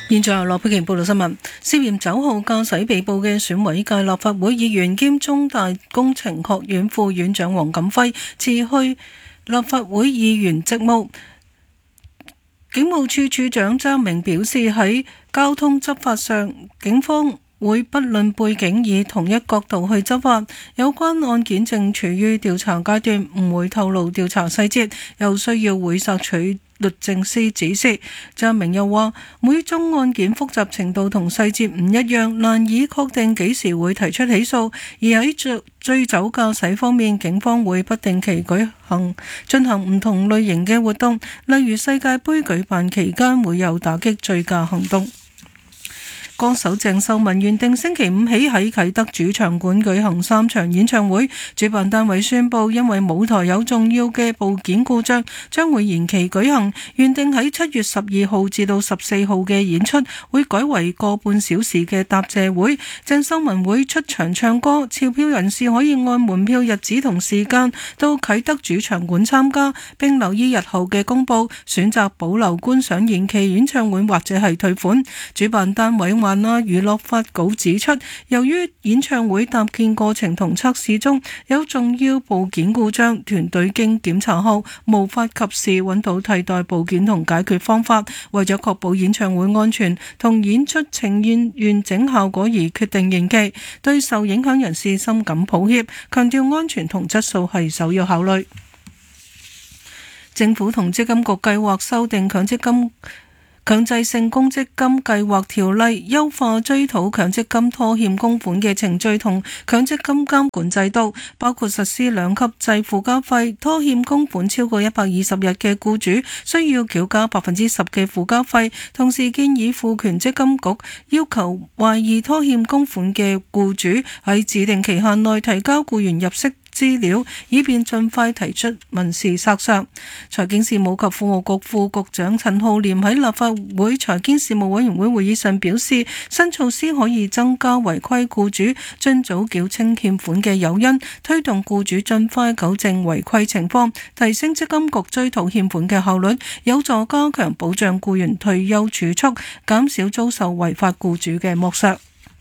現在由羅佩瓊報道新聞。涉嫌酒後駕駛被捕嘅選委界立法會議員兼中大工程學院副院長黃錦輝辭去立法會議員職務。警務處處長張明表示，喺交通執法上，警方會不論背景以同一角度去執法。有關案件正處於調查階段，唔會透露調查細節，又需要會索取律政司指示。張明又話，每宗案件複雜程度同細節唔一樣，難以確定幾時會提出起訴。而喺醉酒駕駛方面，警方會不定期進行唔同類型嘅活動，例如世界盃舉辦期間會有打擊醉駕行動。歌手鄭秀文原定星期五起喺啟德主場館舉行3場演唱會，主辦單位宣布因為舞台有重要嘅部件故障，將會延期舉行。原定喺7月12號至到14號嘅演出會改為個半小時嘅答謝會。鄭秀文會出場唱歌，購票人士可以按門票日子同時間到啟德主場館參加，並留意日後嘅公佈，選擇保留觀賞延期演唱會或者係退款。主辦單位話娛樂發稿指出，由於演唱會搭建過程同測試中有重要部件故障，團隊經檢查後無法及時揾到替代部件同解決方法，為咗確保演唱會安全同演出呈現完整效果而決定延期，對受影響人士深感抱歉，強調安全同質素係首要考慮。政府同積金局計劃修訂強制性公積金計劃條例，優化追討強積金拖欠供款嘅程序同強積金監管制度，包括實施2級制附加費，拖欠供款超過120日嘅僱主需要繳交10%嘅附加費，同時建議賦權積金局要求懷疑拖欠供款嘅僱主喺指定期限內提交僱員入息資料，以便盡快提出民事索償。財經事務及庫務局副局長陳浩濂喺立法會財經事務委員會會議上表示，新措施可以增加違規僱主盡早繳清欠款嘅誘因，推動僱主盡快糾正違規情況，提升積金局追討欠款嘅效率，有助加強保障僱員退休儲蓄，減少遭受違法僱主嘅剝削。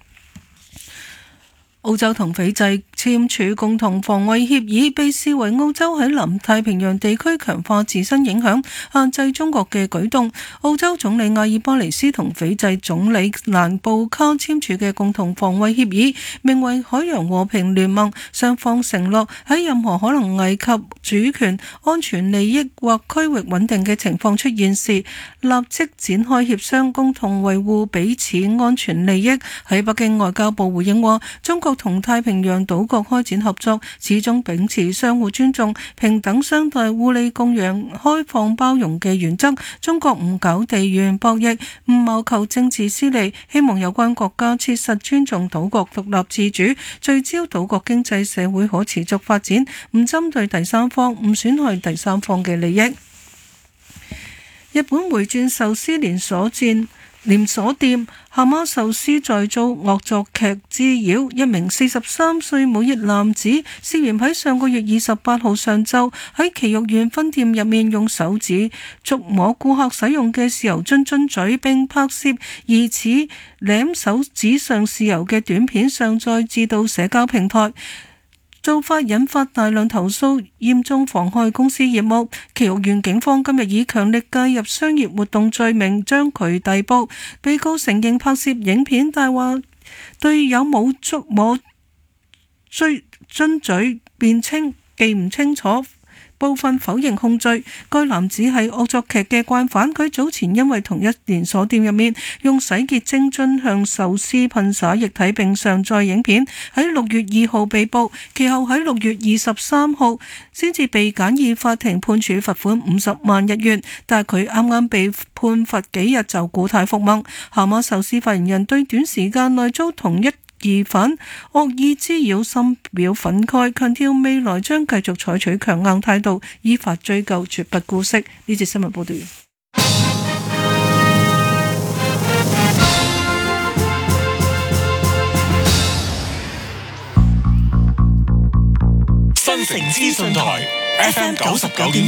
澳洲同斐濟簽署共同防衛協議，被視為澳洲喺南太平洋地區強化自身影響、限制中國嘅舉動。澳洲總理阿爾巴尼斯同斐濟總理蘭布卡簽署嘅共同防衛協議，名為海洋和平聯盟，雙方承諾喺任何可能危及主權、安全利益或區域穩定嘅情況出現時，立即展開協商，共同維護彼此安全利益。喺北京，外交部回應話，中國同太平洋島國開展合作，始終秉持相互尊重、平等相待、互利共贏、開放包容嘅原則。中國唔搞地緣博弈，唔謀求政治私利，希望有關國家切實尊重島國獨立自主，聚焦島國經濟社會可持續發展，唔針對第三方，唔損害第三方嘅利益。日本回轉壽司連鎖店蛤蟆壽司再遭惡作劇滋擾，一名43歲無業男子涉嫌喺上個月28號上晝喺埼玉縣分店入面用手指觸摸顧客使用嘅豉油樽嘴，並拍攝疑似舐手指上豉油嘅短片上載至到社交平台，做法引發大量投訴，嚴重妨害公司業務。埼玉縣警方今日以強力介入商業活動罪名將佢逮捕。被告承認拍攝影片，但話對有冇觸摸樽嘴辯稱記唔清楚，部分否認控罪。該男子係惡作劇嘅慣犯，佢早前因為同一連鎖店入面用洗潔精樽向壽司噴灑液體並上載影片，喺6月2號被捕，其後喺6月23號先至被簡易法庭判處罰款50萬日元，但係佢啱啱被判罰幾日就故態復萌。蛤蟆壽司發言人對短時間內遭同一疑犯惡意滋擾深表憤慨，強調未來將繼續採取強硬態度，依法追究，絕不姑息。呢節新聞報道完。 新城資訊台 FM 99.9